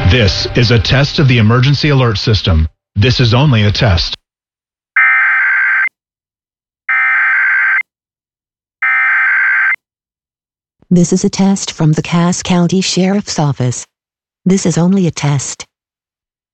This is a test of the emergency alert system. This is only a test. This is a test from the Cass County Sheriff's Office. This is only a test.